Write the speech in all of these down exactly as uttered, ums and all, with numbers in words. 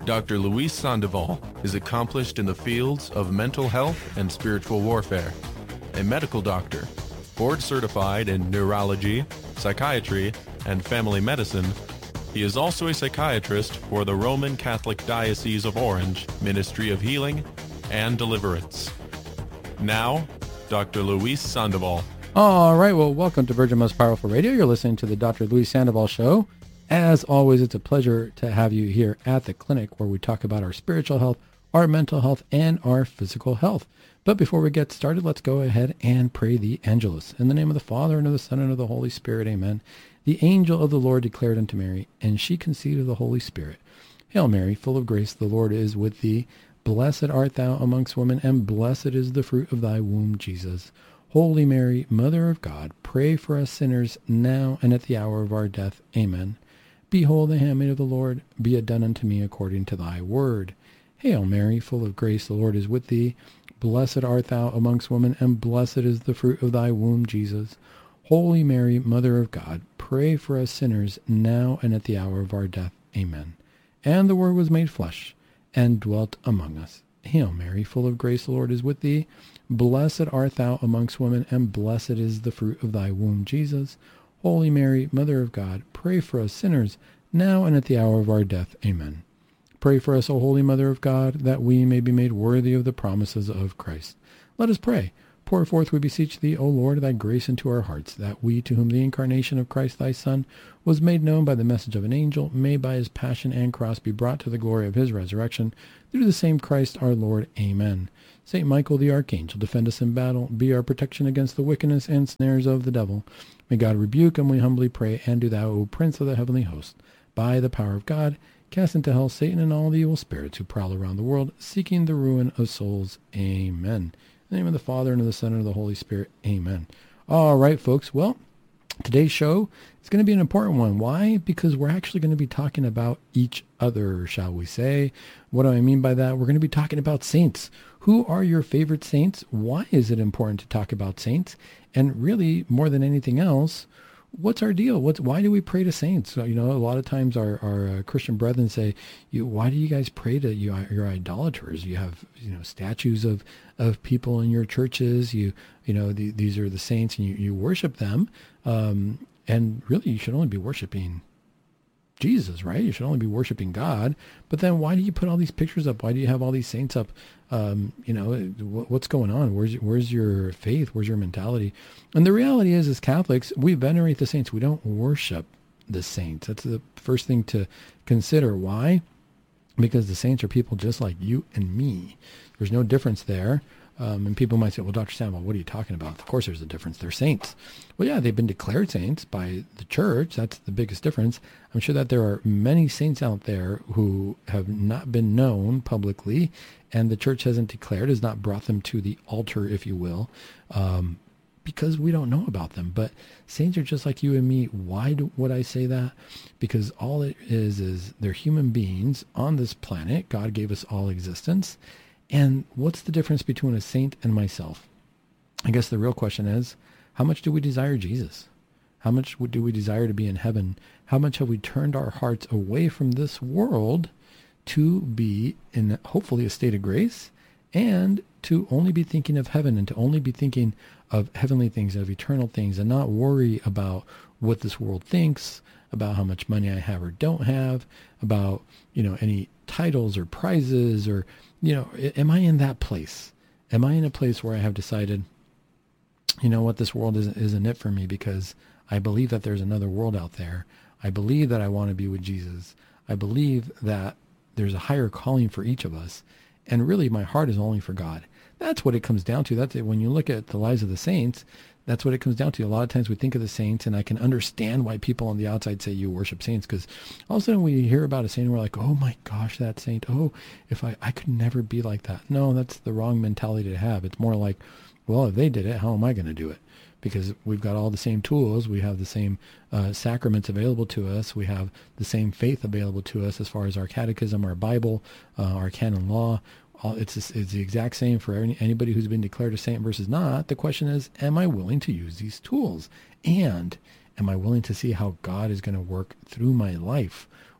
Doctor Luis Sandoval is accomplished in the fields of mental health and spiritual warfare. A medical doctor, board certified in neurology, psychiatry, and family medicine, he is also a psychiatrist for the Roman Catholic Diocese of Orange Ministry of Healing and Deliverance. Now, Doctor Luis Sandoval. All right, well, welcome to Virgin Most Powerful Radio. You're listening to the Doctor Luis Sandoval Show. As always, it's a pleasure to have you here at the clinic where we talk about our spiritual health, our mental health, and our physical health. But before we get started, let's go ahead and pray the Angelus. In the name of the Father, and of the Son, and of the Holy Spirit, amen. The angel of the Lord declared unto Mary, and she conceived of the Holy Spirit. Hail Mary, full of grace, the Lord is with thee. Blessed art thou amongst women, and blessed is the fruit of thy womb, Jesus. Holy Mary, Mother of God, pray for us sinners, now and at the hour of our death. Amen. Behold, the handmaid of the Lord, be it done unto me according to thy word. Hail Mary, full of grace, the Lord is with thee. Blessed art thou amongst women, and blessed is the fruit of thy womb, Jesus. Holy Mary, Mother of God, pray for us sinners, now and at the hour of our death. Amen. And the Word was made flesh, and dwelt among us. Hail Mary, full of grace, the Lord is with thee. Blessed art thou amongst women, and blessed is the fruit of thy womb, Jesus. Holy Mary, Mother of God, pray for us sinners, now and at the hour of our death. Amen. Pray for us, O Holy Mother of God, that we may be made worthy of the promises of Christ. Let us pray. Pour forth, we beseech thee, O Lord, thy grace into our hearts, that we, to whom the incarnation of Christ thy Son was made known by the message of an angel, may by his passion and cross be brought to the glory of his resurrection, through the same Christ our Lord. Amen. Saint Michael the Archangel, defend us in battle, be our protection against the wickedness and snares of the devil. May God rebuke, and we humbly pray, and do thou, O Prince of the heavenly host, by the power of God, cast into hell Satan and all the evil spirits who prowl around the world, seeking the ruin of souls. Amen. In the name of the Father, and of the Son, and of the Holy Spirit. Amen. All right, folks. Well, today's show is going to be an important one. Why? Because we're actually going to be talking about each other, shall we say. What do I mean by that? We're going to be talking about saints. Who are your favorite saints? Why is it important to talk about saints? And really, more than anything else, what's our deal? What's why do we pray to saints? So, you know, a lot of times our, our uh, Christian brethren say, "You, why do you guys pray to you? You're idolaters. You have, you know, statues of, of people in your churches. You, you know, the, these are the saints, and you, you worship them. Um, and really, you should only be worshiping Jesus, right? You should only be worshiping God. But then, why do you put all these pictures up? Why do you have all these saints up? Um, you know, what's going on? Where's where's your faith? Where's your mentality?" And the reality is, as Catholics, we venerate the saints. We don't worship the saints. That's the first thing to consider. Why? Because the saints are people just like you and me. There's no difference there. Um, and people might say, "Well, Doctor Samuel, what are you talking about?" Of course there's a difference. They're saints. Well, yeah, they've been declared saints by the church. That's the biggest difference. I'm sure that there are many saints out there who have not been known publicly, and the church hasn't declared, has not brought them to the altar, if you will, um, because we don't know about them. But saints are just like you and me. Why do, would I say that? Because all it is is they're human beings on this planet. God gave us all existence. And what's the difference between a saint and myself? I guess the real question is, how much do we desire Jesus? How much do we desire to be in heaven? How much have we turned our hearts away from this world to be in hopefully a state of grace, and to only be thinking of heaven, and to only be thinking of heavenly things, of eternal things, and not worry about what this world thinks, about how much money I have or don't have, about, you know, any titles or prizes, or, you know, am I in that place? Am I in a place where I have decided, you know what, this world isn't, isn't it for me, because I believe that there's another world out there. I believe that I want to be with Jesus. I believe that there's a higher calling for each of us. And really, my heart is only for God. That's what it comes down to. That's it. When you look at the lives of the saints, that's what it comes down to. A lot of times we think of the saints, and I can understand why people on the outside say you worship saints, because all of a sudden we hear about a saint and we're like, oh my gosh, that saint. Oh, if I, I could never be like that. No, that's the wrong mentality to have. It's more like, well, if they did it, how am I going to do it? Because we've got all the same tools. We have the same uh, sacraments available to us. We have the same faith available to us as far as our catechism, our Bible, uh, our canon law. All, it's, it's the exact same for any, anybody who's been declared a saint versus not. The question is, am I willing to use these tools? And am I willing to see how God is going to work through my life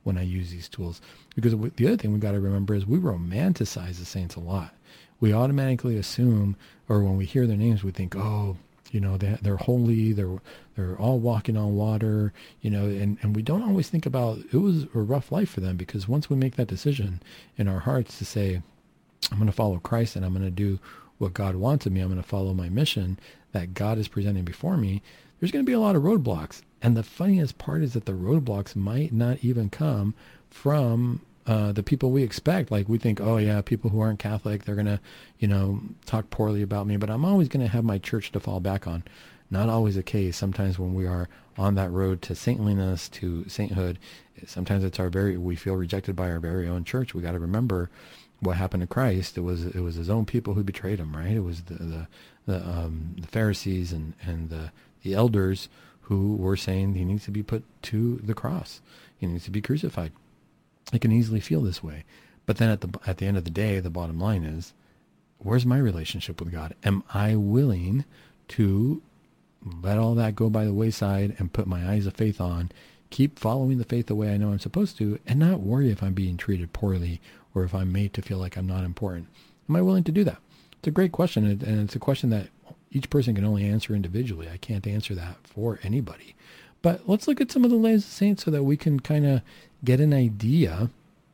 when I use these tools. Because the other thing we got to remember is we romanticize the saints a lot. We automatically assume, or when we hear their names, we think, oh, you know, they, they're holy, they're they're all walking on water, you know, and, and we don't always think about it was a rough life for them, because once we make that decision in our hearts to say, I'm going to follow Christ and I'm going to do what God wants of me, I'm going to follow my mission that God is presenting before me, there's going to be a lot of roadblocks. And the funniest part is that the roadblocks might not even come from uh, the people we expect. Like we think, oh yeah, people who aren't Catholic, they're going to, you know, talk poorly about me, but I'm always going to have my church to fall back on. Not always the case. Sometimes when we are on that road to saintliness, to sainthood, sometimes it's our very, we feel rejected by our very own church. We got to remember what happened to Christ. It was, it was his own people who betrayed him, right? It was the, the, the, um, the Pharisees and, and the, the elders who were saying he needs to be put to the cross. He needs to be crucified. I can easily feel this way. But then at the, at the end of the day, the bottom line is, where's my relationship with God? Am I willing to let all that go by the wayside and put my eyes of faith on, keep following the faith the way I know I'm supposed to, and not worry if I'm being treated poorly or if I'm made to feel like I'm not important? Am I willing to do that? It's a great question, and it's a question that each person can only answer individually. I can't answer that for anybody. But let's look at some of the lives of saints so that we can kind of get an idea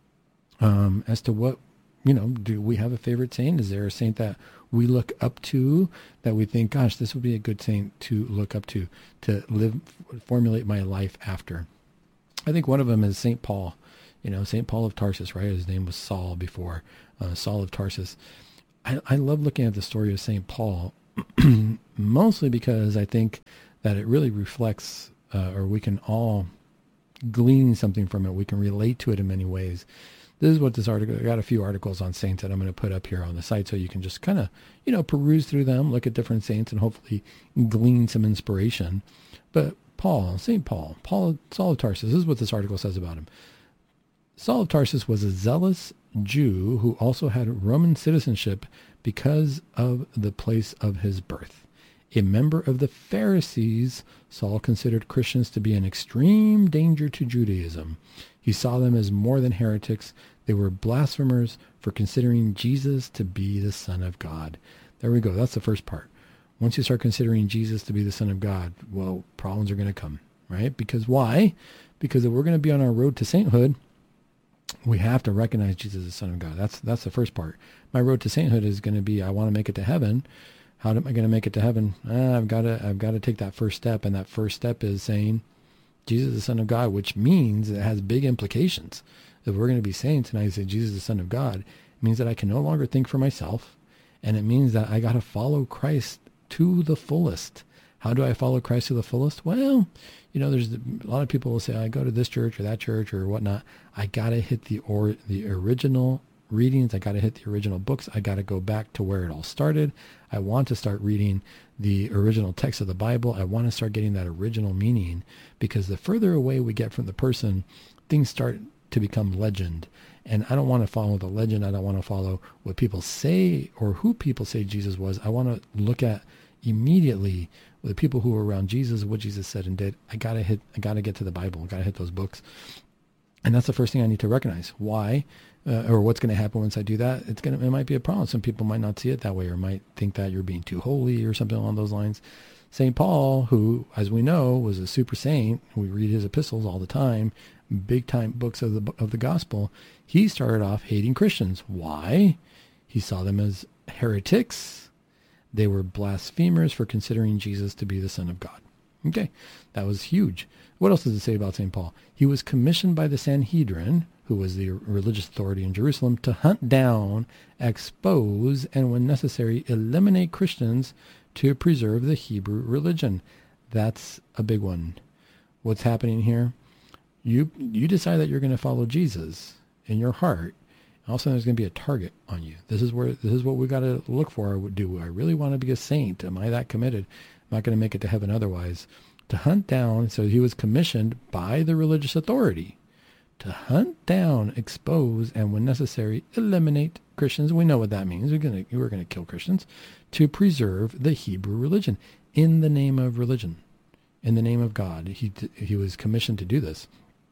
um, as to what, you know, do we have a favorite saint? Is there a saint that we look up to, that we think, gosh, this would be a good saint to look up to, to live, formulate my life after? I think one of them is Saint Paul, you know, Saint Paul of Tarsus, right? His name was Saul before, uh, Saul of Tarsus. I, I love looking at the story of Saint Paul, mostly because I think that it really reflects, uh, or we can all glean something from it. We can relate to it in many ways. This is what this article, I got a few articles on saints that I'm going to put up here on the site so you can just kind of, you know, peruse through them, look at different saints, and hopefully glean some inspiration. But Paul, Saint Paul, Paul, Saul of Tarsus, this is what this article says about him. Saul of Tarsus was a zealous Jew who also had Roman citizenship because of the place of his birth. A member of the Pharisees, Saul considered Christians to be an extreme danger to Judaism. He saw them as more than heretics. They were blasphemers for considering Jesus to be the Son of God. There we go. That's the first part. Once you start considering Jesus to be the Son of God, well, problems are going to come, right? Because why? Because if we're going to be on our road to sainthood, we have to recognize Jesus as the Son of God. That's that's the first part. My road to sainthood is going to be, I want to make it to heaven. How am I going to make it to heaven? Ah, I've got to I've got to take that first step, and that first step is saying Jesus is the Son of God, which means it has big implications. If we're going to be saints and I say Jesus is the Son of God, it means that I can no longer think for myself, and it means that I got to follow Christ to the fullest. How do I follow Christ to the fullest? Well, you know, there's a lot of people will say, I go to this church or that church or whatnot. I got to hit the or the original readings. I got to hit the original books. I got to go back to where it all started. I want to start reading the original text of the Bible. I want to start getting that original meaning, because the further away we get from the person, things start to become legend. And I don't want to follow the legend. I don't want to follow what people say or who people say Jesus was. I want to look at immediately the people who were around Jesus, what Jesus said and did. I gotta hit. I gotta get to the Bible. I gotta hit those books, and that's the first thing I need to recognize. Why, uh, or what's going to happen once I do that? It's gonna. It might be a problem. Some people might not see it that way, or might think that you're being too holy or something along those lines. Saint Paul, who, as we know, was a super saint. We read his epistles all the time, big time books of the of the gospel. He started off hating Christians. Why? He saw them as heretics. They were blasphemers for considering Jesus to be the Son of God. Okay, that was huge. What else does it say about Saint Paul? He was commissioned by the Sanhedrin, who was the religious authority in Jerusalem, to hunt down, expose, and when necessary, eliminate Christians to preserve the Hebrew religion. That's a big one. What's happening here? You you decide that you're going to follow Jesus in your heart. Also, there's going to be a target on you. This is where this is what we got to look for. Do I really want to be a saint? Am I that committed? I'm not going to make it to heaven otherwise. To hunt down, so he was commissioned by the religious authority to hunt down, expose, and when necessary, eliminate Christians. We know what that means. We're going to we're going to kill Christians to preserve the Hebrew religion in the name of religion, in the name of God. He he was commissioned to do this.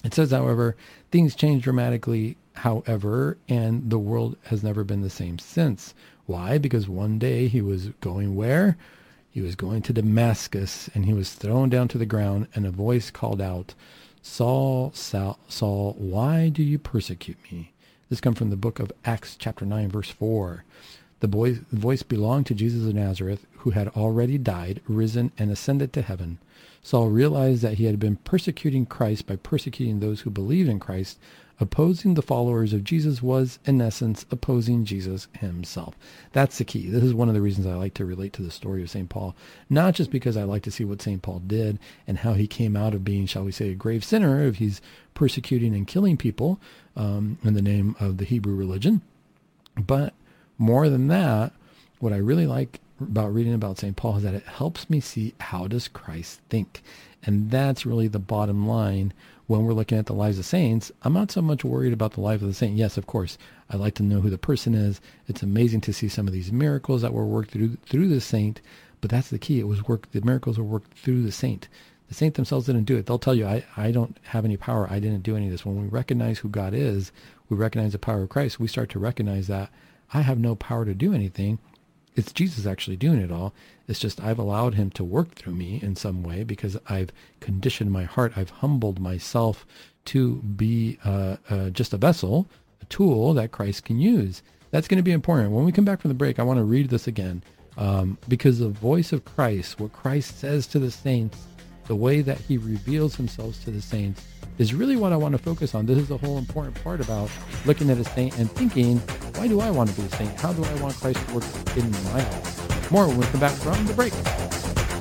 It says, however, things change dramatically, however, and the world has never been the same since. Why? Because one day he was going where? He was going to Damascus, and he was thrown down to the ground, and a voice called out, Saul, Saul, Saul, why do you persecute me? This comes from the book of Acts chapter nine, verse four. The voice, the voice belonged to Jesus of Nazareth, who had already died, risen, and ascended to heaven. Saul realized that he had been persecuting Christ by persecuting those who believed in Christ. Opposing the followers of Jesus was, in essence, opposing Jesus himself. That's the key. This is one of the reasons I like to relate to the story of Saint Paul, not just because I like to see what Saint Paul did and how he came out of being, shall we say, a grave sinner if he's persecuting and killing people um, in the name of the Hebrew religion. But more than that, what I really like about reading about Saint Paul is that it helps me see, how does Christ think? And that's really the bottom line when we're looking at the lives of saints. I'm not so much worried about the life of the saint. Yes, of course, I like to know who the person is. It's amazing to see some of these miracles that were worked through through the saint, but that's the key. It was worked. The miracles were worked through the saint. The saint themselves didn't do it. They'll tell you, I, I don't have any power. I didn't do any of this. When we recognize who God is, we recognize the power of Christ. We start to recognize that I have no power to do anything. It's Jesus actually doing it all. It's just I've allowed him to work through me in some way because I've conditioned my heart. I've humbled myself to be uh, uh, just a vessel, a tool that Christ can use. That's going to be important. When we come back from the break, I want to read this again um, because the voice of Christ, what Christ says to the saints, the way that he reveals himself to the saints is really what I want to focus on. This is the whole important part about looking at a saint and thinking, why do I want to be a saint? How do I want Christ to work in my life? More when we come back from the break.